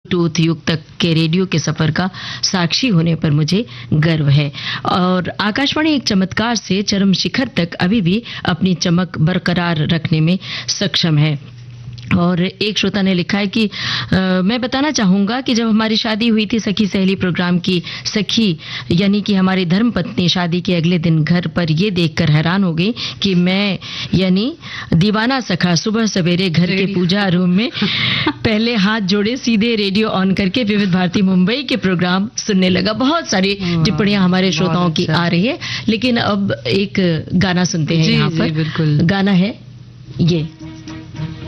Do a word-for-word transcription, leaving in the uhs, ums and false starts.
Bluetooth युग तक के रेडियो के सफर का साक्षी होने पर मुझे गर्व है। और आकाशवाणी एक चमत्कार से चरम शिखर तक अभी भी अपनी चमक बरकरार रखने में सक्षम है। और एक श्रोता ने लिखा है कि आ, मैं बताना चाहूंगा कि जब हमारी शादी हुई थी सखी सहेली प्रोग्राम की सखी यानी कि हमारी धर्मपत्नी शादी के अगले दिन घर पर ये देखकर हैरान हो गई कि मैं यानी दीवाना सखा सुबह सवेरे घर के पूजा रूम में पहले हाथ जोड़े सीधे रेडियो ऑन करके विविध भारती मुंबई के प्रोग्राम सुनने लगा। बहुत सारी टिप्पणियां हमारे श्रोताओं की आ रही है, लेकिन अब एक गाना सुनते हैं यहाँ पर। गाना है ये।